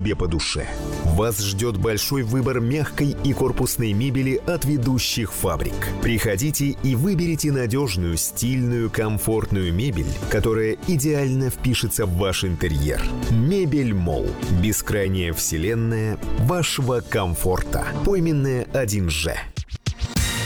тебе по душе. Вас ждет большой выбор мягкой и корпусной мебели от ведущих фабрик. Приходите и выберите надежную, стильную, комфортную мебель, которая идеально впишется в ваш интерьер. Мебель Молл. Бескрайняя вселенная вашего комфорта. Пойменная 1Ж.